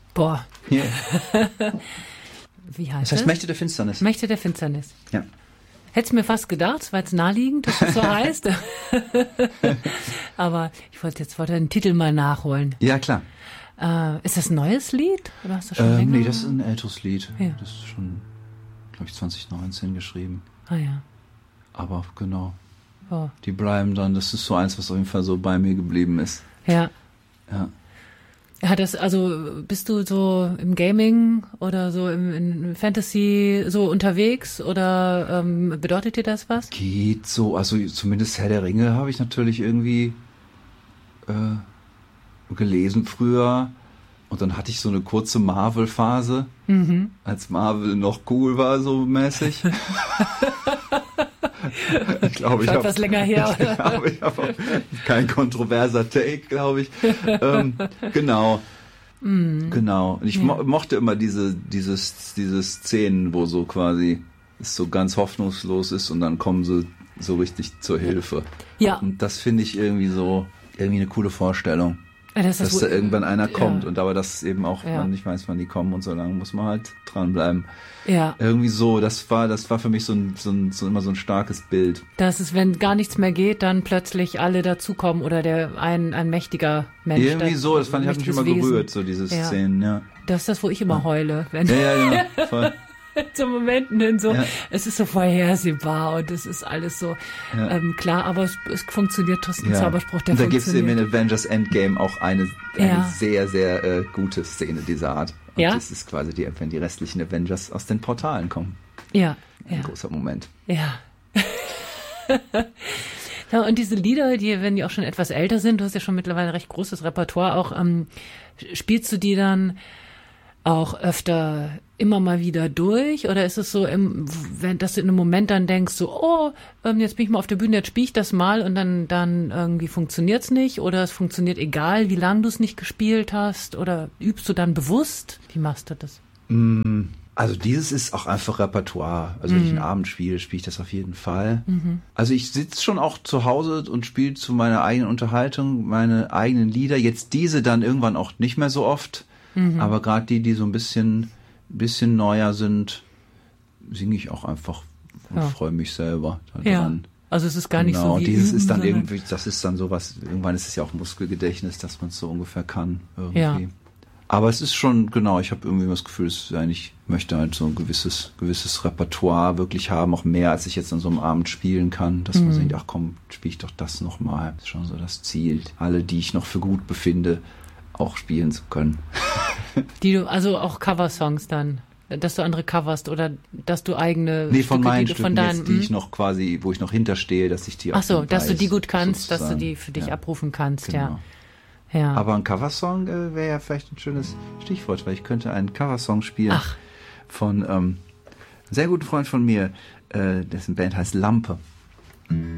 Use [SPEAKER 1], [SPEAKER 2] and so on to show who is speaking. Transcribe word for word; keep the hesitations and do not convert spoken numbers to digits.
[SPEAKER 1] Boah.
[SPEAKER 2] Yeah.
[SPEAKER 1] Wie heißt
[SPEAKER 2] Das heißt
[SPEAKER 1] es?
[SPEAKER 2] Mächte der Finsternis.
[SPEAKER 1] Mächte der Finsternis.
[SPEAKER 2] Ja.
[SPEAKER 1] Hätt's mir fast gedacht, weil es naheliegend, dass es so heißt. Aber ich wollte jetzt wollte den Titel mal nachholen.
[SPEAKER 2] Ja, klar.
[SPEAKER 1] Äh, ist das ein neues Lied? Oder hast du schon
[SPEAKER 2] Ähm,
[SPEAKER 1] länger?
[SPEAKER 2] nee, das ist ein älteres Lied.
[SPEAKER 1] Ja.
[SPEAKER 2] Das ist schon, glaube ich, zwanzig neunzehn geschrieben.
[SPEAKER 1] Ah ja.
[SPEAKER 2] Aber genau,
[SPEAKER 1] Oh.
[SPEAKER 2] die bleiben dann, das ist so eins, was auf jeden Fall so bei mir geblieben ist.
[SPEAKER 1] Ja.
[SPEAKER 2] Ja.
[SPEAKER 1] Hat das, also bist du so im Gaming oder so im in Fantasy so unterwegs oder ähm, bedeutet dir das was?
[SPEAKER 2] Geht so, also zumindest Herr der Ringe habe ich natürlich irgendwie äh, gelesen früher. Und dann hatte ich so eine kurze Marvel-Phase,
[SPEAKER 1] Mhm.
[SPEAKER 2] als Marvel noch cool war, so mäßig. Ich glaube, ich
[SPEAKER 1] Schon
[SPEAKER 2] habe
[SPEAKER 1] etwas länger her,
[SPEAKER 2] Ich
[SPEAKER 1] oder?
[SPEAKER 2] glaube, ich habe auch kein kontroverser Take, glaube ich. ähm, genau.
[SPEAKER 1] Mhm.
[SPEAKER 2] Genau. Und ich
[SPEAKER 1] Ja.
[SPEAKER 2] mo- mochte immer diese, dieses, diese Szenen, wo so quasi es so ganz hoffnungslos ist und dann kommen sie so richtig zur Hilfe.
[SPEAKER 1] Ja.
[SPEAKER 2] Und das finde ich irgendwie so, irgendwie eine coole Vorstellung.
[SPEAKER 1] Ja, das ist
[SPEAKER 2] Dass
[SPEAKER 1] das,
[SPEAKER 2] da
[SPEAKER 1] wo-
[SPEAKER 2] irgendwann einer
[SPEAKER 1] ja.
[SPEAKER 2] kommt und aber das eben auch,
[SPEAKER 1] Ja.
[SPEAKER 2] man nicht weiß, wann die kommen und so lange muss man halt dranbleiben.
[SPEAKER 1] Ja,
[SPEAKER 2] Irgendwie so, das war, das war für mich so ein, so ein, so immer so ein starkes Bild.
[SPEAKER 1] das ist, wenn gar nichts mehr geht, dann plötzlich alle dazukommen oder der ein, ein mächtiger Mensch.
[SPEAKER 2] Irgendwie
[SPEAKER 1] das-
[SPEAKER 2] so, das fand ich, hat mich immer
[SPEAKER 1] mächtiges Wesen.
[SPEAKER 2] gerührt, so diese
[SPEAKER 1] Ja.
[SPEAKER 2] Szenen, ja.
[SPEAKER 1] Das ist das, wo ich immer heule, wenn
[SPEAKER 2] Ja, ja, genau. Voll.
[SPEAKER 1] zu Momenten hin so,
[SPEAKER 2] Ja.
[SPEAKER 1] es ist so vorhersehbar und es ist alles so
[SPEAKER 2] Ja.
[SPEAKER 1] ähm, klar, aber es, es funktioniert, das ist ein
[SPEAKER 2] Ja.
[SPEAKER 1] Zauberspruch, der
[SPEAKER 2] Und da gibt es eben
[SPEAKER 1] funktioniert.
[SPEAKER 2] in Avengers Endgame auch eine, eine
[SPEAKER 1] Ja.
[SPEAKER 2] sehr, sehr äh, gute Szene dieser Art. Und
[SPEAKER 1] Ja?
[SPEAKER 2] das ist quasi die, wenn die restlichen Avengers aus den Portalen kommen.
[SPEAKER 1] Ja,
[SPEAKER 2] Ein
[SPEAKER 1] ja,
[SPEAKER 2] großer Moment.
[SPEAKER 1] ja. Ja, und diese Lieder, die, wenn die auch schon etwas älter sind, du hast ja schon mittlerweile recht großes Repertoire, auch ähm, spielst du die dann auch öfter immer mal wieder durch? Oder ist es so, im, wenn, dass du in einem Moment dann denkst, so, oh, ähm, jetzt bin ich mal auf der Bühne, jetzt spiele ich das mal und dann, dann irgendwie funktioniert's nicht? Oder es funktioniert egal, wie lange du es nicht gespielt hast? Oder übst du dann bewusst? Wie machst du das?
[SPEAKER 2] Mm, Also dieses ist auch einfach Repertoire. Also wenn ich einen Abend spiele, spiele ich das auf jeden Fall. Also ich sitze schon auch zu Hause und spiele zu meiner eigenen Unterhaltung meine eigenen Lieder. Jetzt diese dann irgendwann auch nicht mehr so oft. Aber gerade die, die so ein bisschen, bisschen neuer sind, singe ich auch einfach und
[SPEAKER 1] Ja.
[SPEAKER 2] freue mich selber
[SPEAKER 1] Ja.
[SPEAKER 2] daran.
[SPEAKER 1] Also es ist gar nicht
[SPEAKER 2] Genau,
[SPEAKER 1] so wie
[SPEAKER 2] dieses
[SPEAKER 1] üben,
[SPEAKER 2] ist dann
[SPEAKER 1] sondern-
[SPEAKER 2] irgendwie, das ist dann sowas, irgendwann ist es ja auch Muskelgedächtnis, dass man es so ungefähr kann irgendwie.
[SPEAKER 1] Ja.
[SPEAKER 2] Aber es ist schon, genau, ich habe irgendwie das Gefühl, es ist eigentlich, ich möchte halt so ein gewisses, gewisses Repertoire wirklich haben, auch mehr, als ich jetzt an so einem Abend spielen kann, dass man denkt, ach komm, spiele ich doch das nochmal. Das ist schon so das Ziel, alle, die ich noch für gut befinde, auch spielen zu können.
[SPEAKER 1] Die du, also auch Coversongs dann, dass du andere coverst oder dass du eigene
[SPEAKER 2] Nee, von
[SPEAKER 1] Stücke,
[SPEAKER 2] meinen
[SPEAKER 1] die du
[SPEAKER 2] Stücken
[SPEAKER 1] von deinen,
[SPEAKER 2] jetzt, die
[SPEAKER 1] hm?
[SPEAKER 2] ich noch quasi, wo ich noch hinterstehe, dass ich die
[SPEAKER 1] Ach so,
[SPEAKER 2] auch
[SPEAKER 1] dass du
[SPEAKER 2] weiß,
[SPEAKER 1] die gut kannst, dass du
[SPEAKER 2] sozusagen.
[SPEAKER 1] die für dich
[SPEAKER 2] Ja.
[SPEAKER 1] abrufen kannst,
[SPEAKER 2] Genau.
[SPEAKER 1] ja. Ja.
[SPEAKER 2] Aber ein Coversong äh, wäre ja vielleicht ein schönes Stichwort, weil ich könnte einen Coversong spielen
[SPEAKER 1] Ach.
[SPEAKER 2] von ähm, einem sehr guten Freund von mir, äh, dessen Band heißt Lampe.